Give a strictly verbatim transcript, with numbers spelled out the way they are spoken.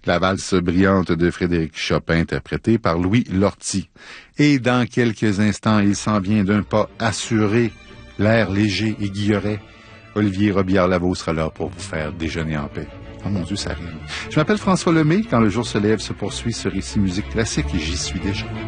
La valse brillante de Frédéric Chopin, interprétée par Louis Lortie. Et dans quelques instants, il s'en vient d'un pas assuré, l'air léger et guilleret. Olivier Robillard-Lavaux sera là pour vous faire déjeuner en paix. Oh mon Dieu, ça rime. Je m'appelle François Lemay. Quand le jour se lève, se poursuit ce récit musique classique et j'y suis déjà.